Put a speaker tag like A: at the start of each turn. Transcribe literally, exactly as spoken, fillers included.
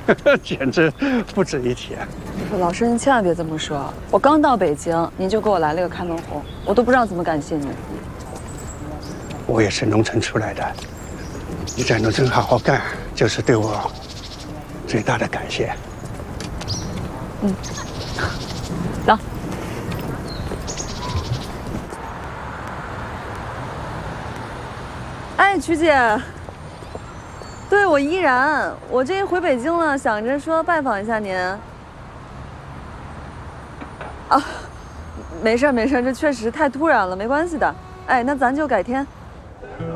A: 简直不值一提。
B: 老师，您千万别这么说。我刚到北京，您就给我来了个开门红，我都不知道怎么感谢您。
A: 我也是农村出来的，你在农村好好干，就是对我最大的感谢。
B: 嗯，走。哎，曲姐。 对，我依然，我这一回北京了，想着说拜访一下您。啊，没事没事，这确实太突然了，没关系的。哎，那咱就改天。